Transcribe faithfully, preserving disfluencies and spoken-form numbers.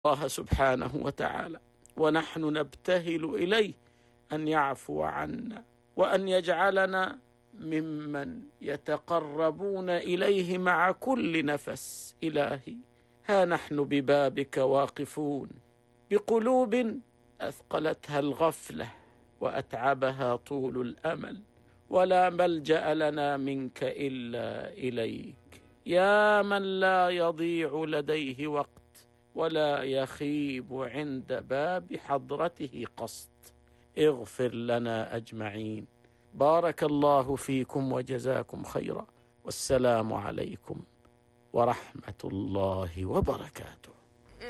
الله سبحانه وتعالى، ونحن نبتهل إليه أن يعفو عنا وأن يجعلنا ممن يتقربون إليه مع كل نفس. إلهي، ها نحن ببابك واقفون بقلوب أثقلتها الغفلة وأتعبها طول الأمل، ولا ملجأ لنا منك إلا إليك، يا من لا يضيع لديه وقت ولا يخيب عند باب حضرته قصد. اغفر لنا أجمعين. بارك الله فيكم وجزاكم خيرا، والسلام عليكم ورحمة الله وبركاته.